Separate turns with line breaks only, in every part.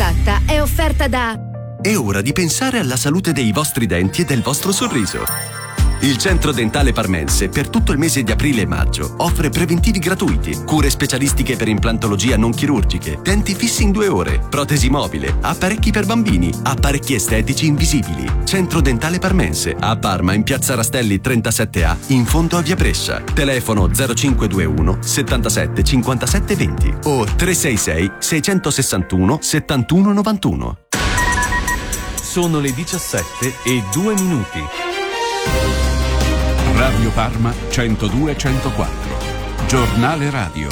esatta è offerta da...
È ora di pensare alla salute dei vostri denti e del vostro sorriso. Il Centro Dentale Parmense per tutto il mese di aprile e maggio offre preventivi gratuiti, cure specialistiche per implantologia non chirurgiche, denti fissi in 2 ore, protesi mobile, apparecchi per bambini, apparecchi estetici invisibili. Centro Dentale Parmense a Parma in Piazza Rastelli 37A in fondo a Via Brescia. Telefono 0521 77 57 20 o 366 661 71 91.
Sono le 17:02. Radio Parma 102-104. Giornale radio.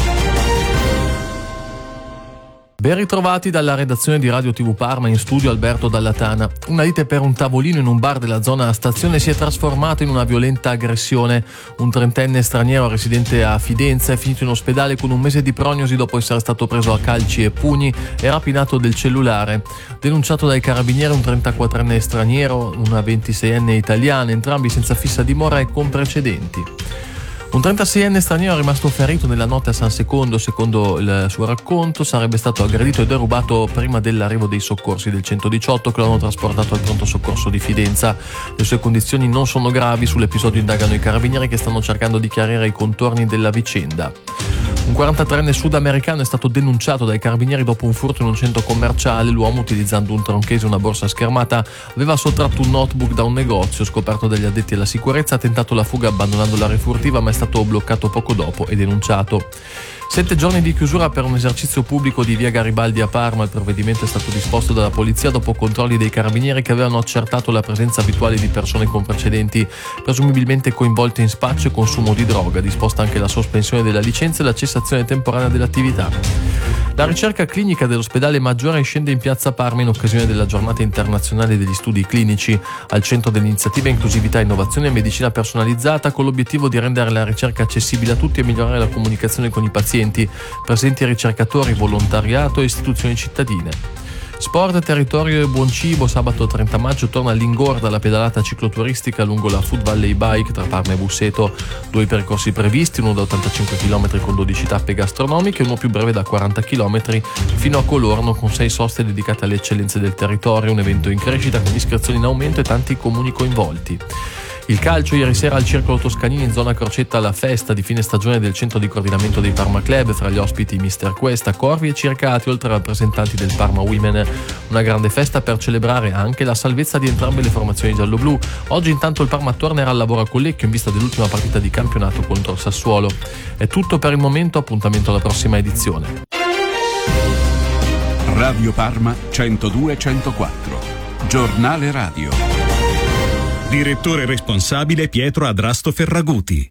Ben ritrovati dalla redazione di Radio TV Parma, in studio Alberto Dallatana. Una lite per un tavolino in un bar della zona stazione si è trasformata in una violenta aggressione. Un 30enne straniero residente a Fidenza è finito in ospedale con un mese di prognosi dopo essere stato preso a calci e pugni e rapinato del cellulare. Denunciato dai carabinieri un 34enne straniero, una 26enne italiana, entrambi senza fissa dimora e con precedenti. Un 36enne straniero è rimasto ferito nella notte a San Secondo. Secondo il suo racconto sarebbe stato aggredito e derubato prima dell'arrivo dei soccorsi del 118 che lo hanno trasportato al pronto soccorso di Fidenza. Le sue condizioni non sono gravi. Sull'episodio indagano i carabinieri che stanno cercando di chiarire i contorni della vicenda. Un 43enne sudamericano è stato denunciato dai carabinieri dopo un furto in un centro commerciale. L'uomo, utilizzando un tronchese e una borsa schermata, aveva sottratto un notebook da un negozio. Scoperto dagli addetti alla sicurezza, ha tentato la fuga abbandonando l'area furtiva, ma è stato bloccato poco dopo e denunciato. 7 giorni di chiusura per un esercizio pubblico di via Garibaldi a Parma. Il provvedimento è stato disposto dalla polizia dopo controlli dei carabinieri che avevano accertato la presenza abituale di persone con precedenti, presumibilmente coinvolte in spaccio e consumo di droga. Disposta anche la sospensione della licenza e la cessazione temporanea dell'attività. La ricerca clinica dell'ospedale Maggiore scende in piazza Parma in occasione della giornata internazionale degli studi clinici. Al centro dell'iniziativa inclusività, innovazione e medicina personalizzata, con l'obiettivo di rendere la ricerca accessibile a tutti e migliorare la comunicazione con i pazienti. Presenti ricercatori, volontariato e istituzioni cittadine. Sport, territorio e buon cibo. Sabato 30 maggio torna all'Ingorda la pedalata cicloturistica lungo la Food Valley Bike tra Parma e Busseto. 2 percorsi previsti, uno da 85 km con 12 tappe gastronomiche e uno più breve da 40 km fino a Colorno con 6 soste dedicate alle eccellenze del territorio. Un evento in crescita con iscrizioni in aumento e tanti comuni coinvolti. Il calcio, ieri sera al Circolo Toscanini in zona Crocetta alla festa di fine stagione del centro di coordinamento dei Parma Club, fra gli ospiti Mister Questa, Corvi e Circati, oltre a rappresentanti del Parma Women. Una grande festa per celebrare anche la salvezza di entrambe le formazioni gialloblu. Oggi intanto il Parma tornerà al lavoro a Collecchio in vista dell'ultima partita di campionato contro il Sassuolo. È tutto per il momento, appuntamento alla prossima edizione.
Radio Parma 102-104. Giornale radio.
Direttore responsabile Pietro Adrasto Ferraguti.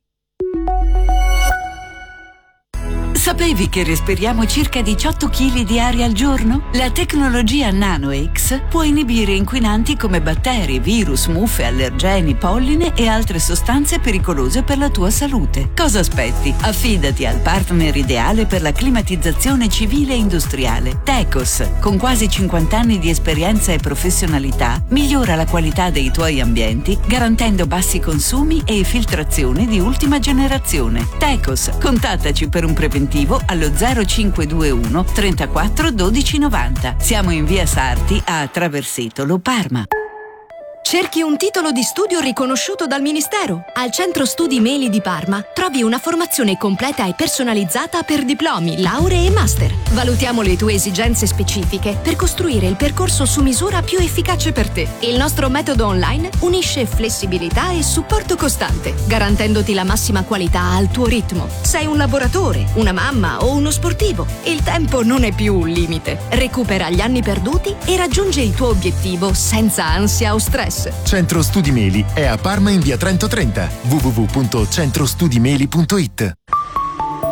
Sapevi che respiriamo circa 18 kg di aria al giorno? La tecnologia NanoX può inibire inquinanti come batteri, virus, muffe, allergeni, polline e altre sostanze pericolose per la tua salute. Cosa aspetti? Affidati al partner ideale per la climatizzazione civile e industriale. Tecos, con quasi 50 anni di esperienza e professionalità, migliora la qualità dei tuoi ambienti garantendo bassi consumi e filtrazione di ultima generazione. Tecos, contattaci per un preventivo allo 0521 34 12 90. Siamo in via Sarti a Traversetolo, Parma.
Cerchi un titolo di studio riconosciuto dal Ministero? Al Centro Studi Meli di Parma trovi una formazione completa e personalizzata per diplomi, lauree e master. Valutiamo le tue esigenze specifiche per costruire il percorso su misura più efficace per te. Il nostro metodo online unisce flessibilità e supporto costante, garantendoti la massima qualità al tuo ritmo. Sei un lavoratore, una mamma o uno sportivo. Il tempo non è più un limite. Recupera gli anni perduti e raggiunge il tuo obiettivo senza ansia o stress.
Centro Studi Meli è a Parma in via Trento 30. www.centrostudimeli.it.